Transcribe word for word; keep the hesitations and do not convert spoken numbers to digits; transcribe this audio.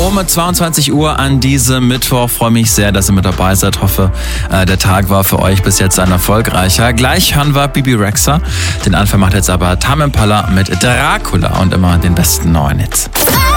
um zweiundzwanzig Uhr an diesem Mittwoch. Freue mich sehr, dass ihr mit dabei seid. Hoffe, äh, der Tag war für euch bis jetzt ein erfolgreicher. Gleich hören wir Bebe Rexha. Den Anfang macht jetzt aber Tame Impala mit Dracula und immer den besten neuen Hits.